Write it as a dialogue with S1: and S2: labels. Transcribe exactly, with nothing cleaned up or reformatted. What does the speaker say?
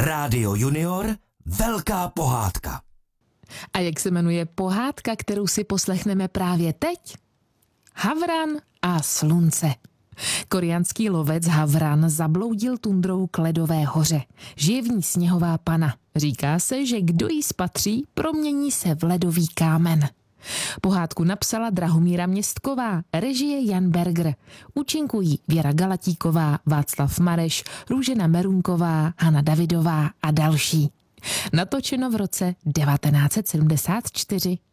S1: Rádio Junior – velká pohádka.
S2: A jak se jmenuje pohádka, kterou si poslechneme právě teď? Havran a slunce. Koreanský lovec Havran zabloudil tundrou k ledové hoře. Žije v ní sněhová pana. Říká se, že kdo jí spatří, promění se v ledový kámen. Pohádku napsala Drahomíra Městková, režie Jan Berger. Účinkují Věra Galatíková, Václav Mareš, Růžena Merunková, Hana Davidová a další. Natočeno v roce devatenáct set sedmdesát čtyři.